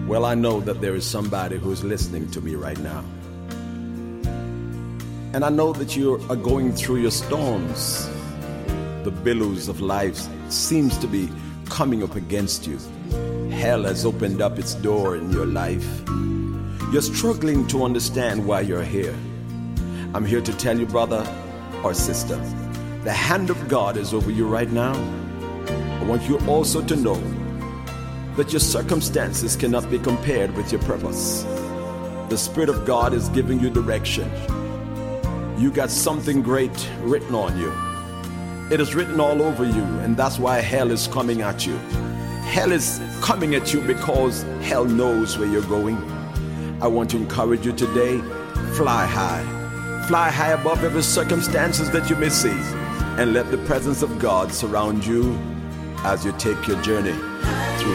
Well, I know that there is somebody who is listening to me right now. And I know that you are going through your storms. The billows of life seems to be coming up against you. Hell has opened up its door in your life. You're struggling to understand why you're here. I'm here to tell you, brother or sister, the hand of God is over you right now. I want you also to know that your circumstances cannot be compared with your purpose. The Spirit of God is giving you direction. You got something great written on you. It is written all over you, and that's why hell is coming at you. Hell is coming at you because hell knows where you're going. I want to encourage you today, fly high. Fly high above every circumstances that you may see, and let the presence of God surround you as you take your journey.